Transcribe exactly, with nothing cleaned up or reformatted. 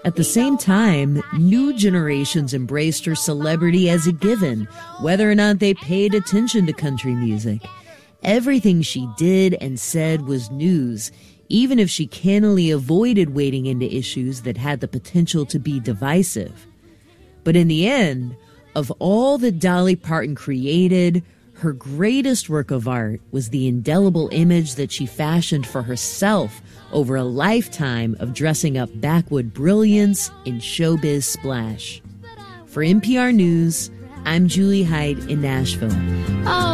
At the same time, new generations embraced her celebrity as a given, whether or not they paid attention to country music. Everything she did and said was news, even if she cannily avoided wading into issues that had the potential to be divisive. But in the end, of all that Dolly Parton created, her greatest work of art was the indelible image that she fashioned for herself over a lifetime of dressing up backwood brilliance in showbiz splash. For N P R News, I'm Julie Heidt in Nashville. Oh.